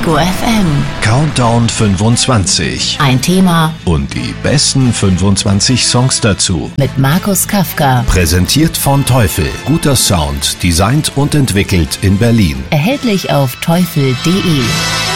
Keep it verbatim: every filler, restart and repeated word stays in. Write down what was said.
Ego F M. Countdown fünfundzwanzig. Ein Thema Und die besten fünfundzwanzig Songs dazu. mit Markus Kafka. Präsentiert von Teufel. Guter Sound, designt und entwickelt in Berlin. Erhältlich auf teufel punkt de.